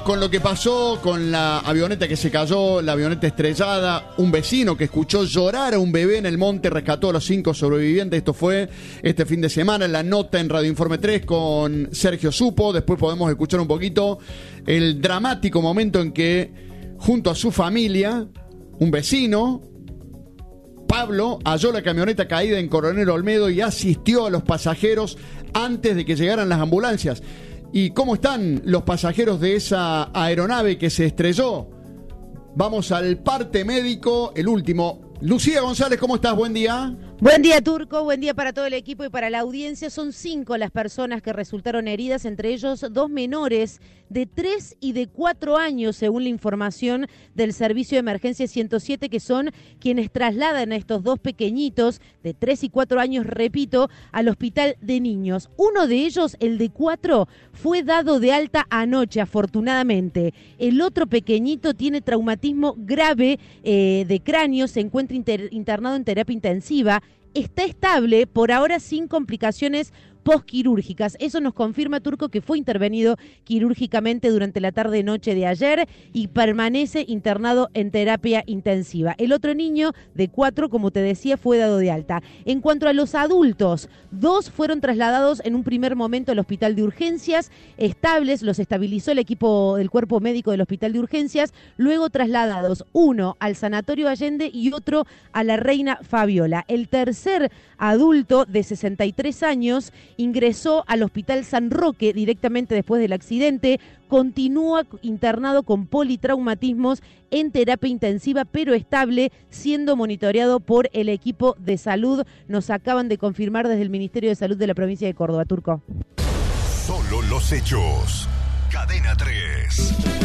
Con lo que pasó con la avioneta que se cayó, la avioneta estrellada, un vecino que escuchó llorar a un bebé en el monte rescató a los 5 sobrevivientes. Esto fue este fin de semana, la nota en Radio Informe 3 con Sergio Supo. Después podemos escuchar un poquito el dramático momento en que, junto a su familia, un vecino, Pablo, halló la camioneta caída en Coronel Olmedo y asistió a los pasajeros antes de que llegaran las ambulancias. ¿Y cómo están los pasajeros de esa aeronave que se estrelló? Vamos al parte médico, el último. Lucía González, ¿cómo estás? Buen día. Buen día, Turco. Buen día para todo el equipo y para la audiencia. Son 5 las personas que resultaron heridas, entre ellos 2 menores de 3 y de 4 años, según la información del Servicio de Emergencia 107, que son quienes trasladan a estos 2 pequeñitos de 3 y 4 años, repito, al hospital de niños. Uno de ellos, el de 4, fue dado de alta anoche, afortunadamente. El otro pequeñito tiene traumatismo grave de cráneo, se encuentra internado en terapia intensiva. Está estable, por ahora sin complicaciones postquirúrgicas. Eso nos confirma, Turco, que fue intervenido quirúrgicamente durante la tarde-noche de ayer y permanece internado en terapia intensiva. El otro niño de 4, como te decía, fue dado de alta. En cuanto a los adultos, 2 fueron trasladados en un primer momento al hospital de urgencias, estables, los estabilizó el equipo del cuerpo médico del hospital de urgencias, luego trasladados, uno al Sanatorio Allende y otro a la Reina Fabiola. El tercer adulto de 63 años ingresó al Hospital San Roque directamente después del accidente, continúa internado con politraumatismos en terapia intensiva, pero estable, siendo monitoreado por el equipo de salud. Nos acaban de confirmar desde el Ministerio de Salud de la provincia de Córdoba, Turco. Solo los hechos. Cadena 3.